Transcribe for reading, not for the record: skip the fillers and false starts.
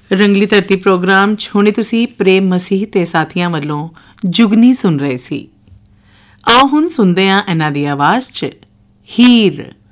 ਰੰਗਲੀ ਧਰਤੀ ਪ੍ਰੋਗਰਾਮ 'ਚ ਹੁਣੇ ਤੁਸੀਂ ਪ੍ਰੇਮ ਮਸੀਹ ਤੇ ਸਾਥੀਆਂ ਵੱਲੋਂ ਜੁਗਨੀ ਸੁਣ ਰਹੇ ਸੀ। ਆਓ ਹੁਣ ਸੁਣਦੇ ਹਾਂ ਇਹਨਾਂ ਦੀ ਆਵਾਜ਼ 'ਚ ਹੀਰ।